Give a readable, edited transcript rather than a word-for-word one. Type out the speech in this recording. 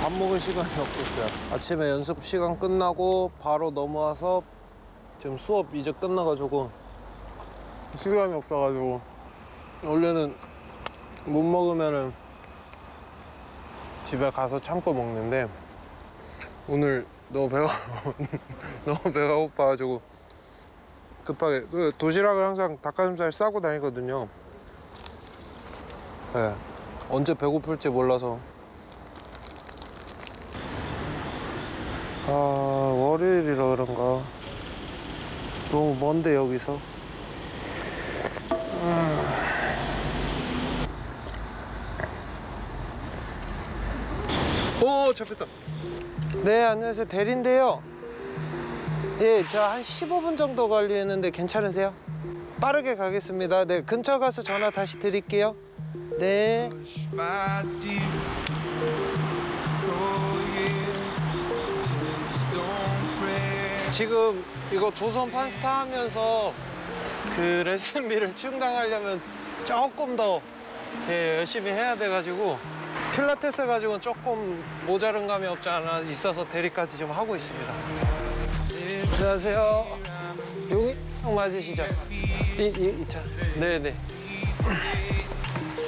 밥 먹을 시간이 없었어요. 아침에 연습 시간 끝나고 바로 넘어와서 지금 수업 이제 끝나가지고 시간이 없어가지고 원래는 못 먹으면은 집에 가서 참고 먹는데 오늘 너무 배가 고파가지고 급하게 그 도시락을 항상 닭가슴살 싸고 다니거든요. 네. 언제 배고플지 몰라서. 아, 월요일이라 그런가 너무 먼데 여기서. 오, 잡혔다. 네, 안녕하세요. 대리인데요. 예, 저 한 15분 정도 걸리는데 괜찮으세요? 빠르게 가겠습니다. 네, 근처 가서 전화 다시 드릴게요. 네. 지금 이거 조선 판스타 하면서 그 레슨비를 충당하려면 조금 더 열심히 해야 돼가지고 필라테스 가지고는 조금 모자른 감이 없지 않아 있어서 대리까지 좀 하고 있습니다. 안녕하세요. 용희 형 맞으시죠? 이 차. 네네.